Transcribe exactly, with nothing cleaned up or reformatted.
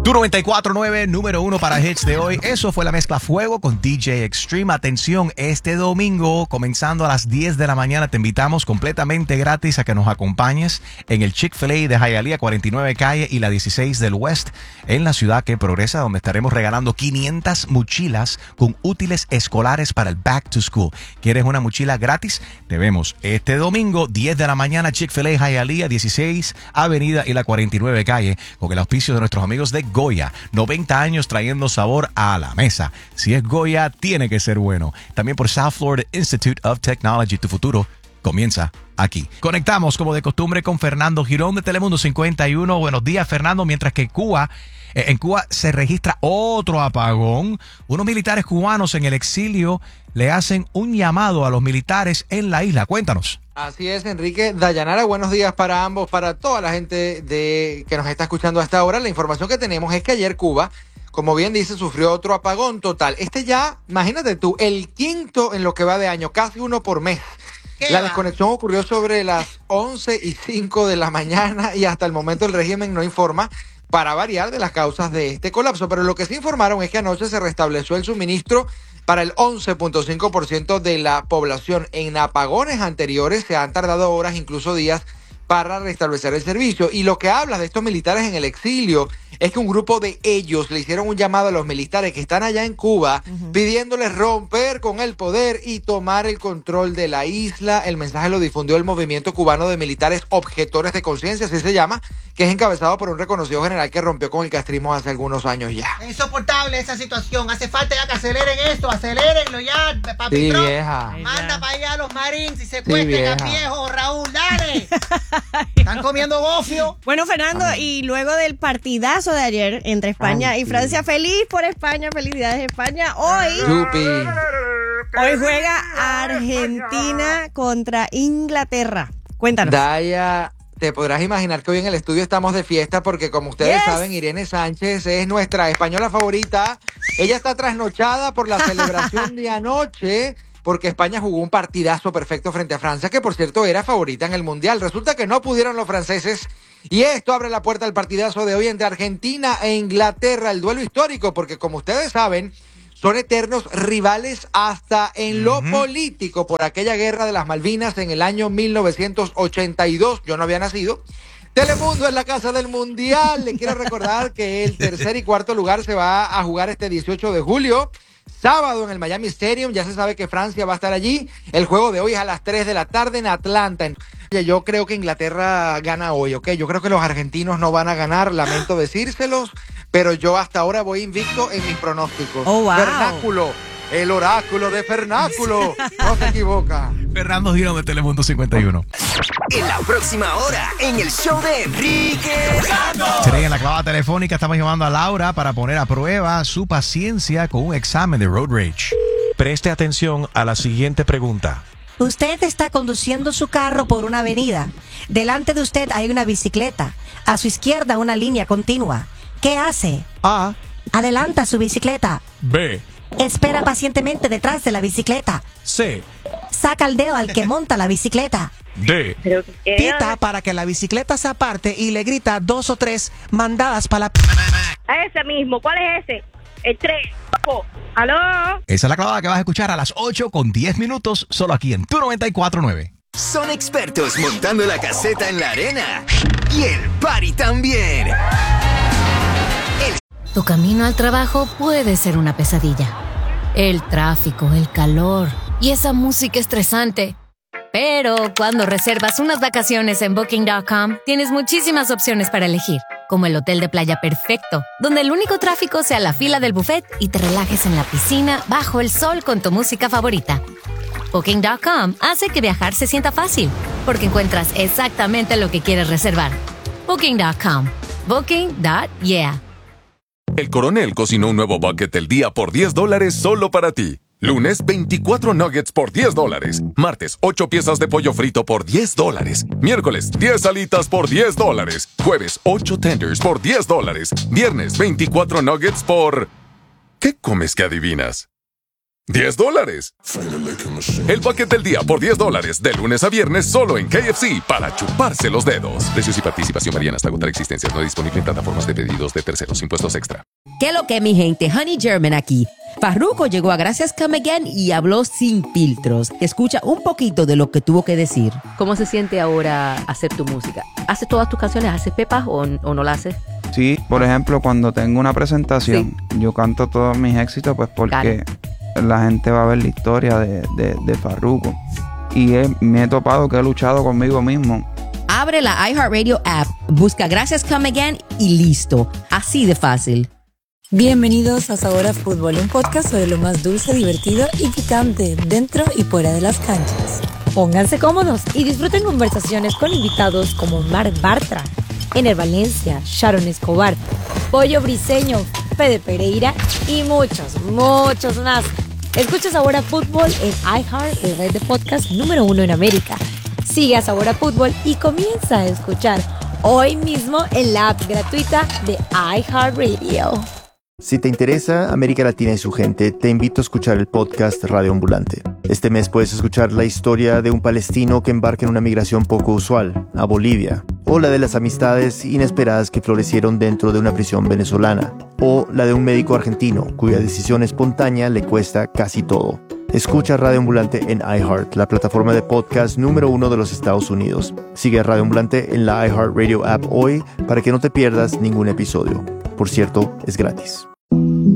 Tu noventa y cuatro punto nueve, número uno para hits de hoy. Eso fue la mezcla Fuego con D J Extreme. Atención, este domingo, comenzando a las diez de la mañana, te invitamos completamente gratis a que nos acompañes en el Chick-fil-A de Hialeah, cuarenta y nueve calle y la dieciséis del West, en la ciudad que progresa, donde estaremos regalando quinientas mochilas con útiles escolares para el Back to School. ¿Quieres una mochila gratis? Te vemos este domingo, diez de la mañana, Chick-fil-A Hialeah, dieciséis Avenida y la cuarenta y nueve calle, con el auspicio de nuestros amigos de Goya. noventa años trayendo sabor a la mesa. Si es Goya, tiene que ser bueno. También por South Florida Institute of Technology. Tu futuro comienza aquí. Conectamos, como de costumbre, con Fernando Girón de Telemundo cincuenta y uno. Buenos días, Fernando. Mientras que Cuba, eh, en Cuba se registra otro apagón. Unos militares cubanos en el exilio le hacen un llamado a los militares en la isla. Cuéntanos. Así es, Enrique. Dayanara, buenos días para ambos, para toda la gente de que nos está escuchando hasta ahora. La información que tenemos es que ayer Cuba, como bien dice, sufrió otro apagón total. Este ya, imagínate tú, el quinto en lo que va de año, casi uno por mes. La desconexión ocurrió sobre las once y cinco de la mañana y hasta el momento el régimen no informa, para variar, de las causas de este colapso. Pero lo que sí informaron es que anoche se restableció el suministro para el once punto cinco por ciento de la población. En apagones anteriores se han tardado horas, incluso días, para restablecer el servicio. Y lo que habla de estos militares en el exilio es que un grupo de ellos le hicieron un llamado a los militares que están allá en Cuba, uh-huh, pidiéndoles romper con el poder y tomar el control de la isla. El mensaje lo difundió el Movimiento Cubano de Militares Objetores de Conciencia, así se llama, que es encabezado por un reconocido general que rompió con el castrismo hace algunos años ya. Es insoportable esa situación. Hace falta ya que aceleren esto, acelérenlo ya, papi. Sí, Trump. vieja. Manda para allá a los Marines y secuestren, sí, a viejo, Raúl, dale. Están comiendo gofio. Bueno, Fernando, Amén. Y luego del partidazo de ayer entre España Ay, y Francia, sí. Feliz por España, felicidades España. Hoy, Yupi. hoy juega Argentina contra Inglaterra. Cuéntanos. Daya, te podrás imaginar que hoy en el estudio estamos de fiesta porque, como ustedes yes. saben, Irene Sánchez es nuestra española favorita. Ella está trasnochada por la celebración de anoche, porque España jugó un partidazo perfecto frente a Francia, que por cierto era favorita en el Mundial. Resulta que no pudieron los franceses, y esto abre la puerta al partidazo de hoy entre Argentina e Inglaterra, el duelo histórico, porque como ustedes saben, son eternos rivales hasta en lo uh-huh. político, por aquella guerra de las Malvinas en el año mil novecientos ochenta y dos. Yo no había nacido. Telemundo es la casa del Mundial. Le quiero recordar que el tercer y cuarto lugar se va a jugar este dieciocho de julio. Sábado en el Miami Stadium, ya se sabe que Francia va a estar allí. El juego de hoy es a las tres de la tarde en Atlanta. Yo creo que Inglaterra gana hoy, ¿ok? Yo creo que los argentinos no van a ganar, lamento decírselos, pero yo hasta ahora voy invicto en mis pronósticos. Oh, wow. Vernáculo, el oráculo de Fernáculo, no se equivoca. Fernando Girón de Telemundo cincuenta y uno. En la próxima hora, en el show de Enrique Santos. Seré en la clavada telefónica, estamos llamando a Laura para poner a prueba su paciencia con un examen de road rage. Preste atención a la siguiente pregunta. Usted está conduciendo su carro por una avenida. Delante de usted hay una bicicleta. A su izquierda una línea continua. ¿Qué hace? A. Adelanta su bicicleta. B. Espera pacientemente detrás de la bicicleta. C. Saca el dedo al que monta la bicicleta. D. Pita para que la bicicleta se aparte y le grita dos o tres mandadas para la... A ese mismo. ¿Cuál es ese? El tres. ¿Aló? Esa es la clavada que vas a escuchar a las ocho con diez minutos, solo aquí en Tu noventa y cuatro punto nueve. Son expertos montando la caseta en la arena y el party también. El... Tu camino al trabajo puede ser una pesadilla. El tráfico, el calor y esa música estresante. Pero cuando reservas unas vacaciones en Booking punto com, tienes muchísimas opciones para elegir, como el hotel de playa perfecto, donde el único tráfico sea la fila del buffet y te relajes en la piscina bajo el sol con tu música favorita. Booking punto com hace que viajar se sienta fácil, porque encuentras exactamente lo que quieres reservar. Booking punto com. Booking. Yeah. El Coronel cocinó un nuevo bucket del día por diez dólares solo para ti. Lunes, veinticuatro nuggets por diez dólares. Martes, ocho piezas de pollo frito por diez dólares. Miércoles, diez alitas por diez dólares. Jueves, ocho tenders por diez dólares. Viernes, veinticuatro nuggets por... ¿Qué comes que adivinas? diez dólares. El bucket del día por diez dólares, de lunes a viernes, solo en K F C, para chuparse los dedos. Precios y participación varían hasta agotar existencias. No disponible en plataformas de pedidos de terceros. Impuestos extra. ¿Qué lo que, mi gente? Honey German aquí. Farruko llegó a Gracias Come Again y habló sin filtros. Escucha un poquito de lo que tuvo que decir. ¿Cómo se siente ahora hacer tu música? ¿Haces todas tus canciones? ¿Haces pepas o, o no la haces? Sí, por ejemplo, cuando tengo una presentación, sí. yo canto todos mis éxitos pues porque claro. la gente va a ver la historia de, de, de Farruko. Y he, me he topado que he luchado conmigo mismo. Abre la iHeartRadio app, busca Gracias Come Again y listo. Así de fácil. Bienvenidos a Sabor a Fútbol, un podcast sobre lo más dulce, divertido y picante dentro y fuera de las canchas. Pónganse cómodos y disfruten conversaciones con invitados como Marc Bartra, Ener Valencia, Sharon Escobar, Pollo Briseño, Fede Pereira y muchos, muchos más. Escucha Sabor a Fútbol en iHeart, el red de podcast número uno en América. Sigue a Sabor a Fútbol y comienza a escuchar hoy mismo en la app gratuita de iHeartRadio. Si te interesa América Latina y su gente, te invito a escuchar el podcast Radio Ambulante. Este mes puedes escuchar la historia de un palestino que embarca en una migración poco usual, a Bolivia, o la de las amistades inesperadas que florecieron dentro de una prisión venezolana, o la de un médico argentino cuya decisión espontánea le cuesta casi todo. Escucha Radio Ambulante en iHeart, la plataforma de podcast número uno de los Estados Unidos. Sigue a Radio Ambulante en la iHeartRadio app hoy para que no te pierdas ningún episodio. Por cierto, es gratis.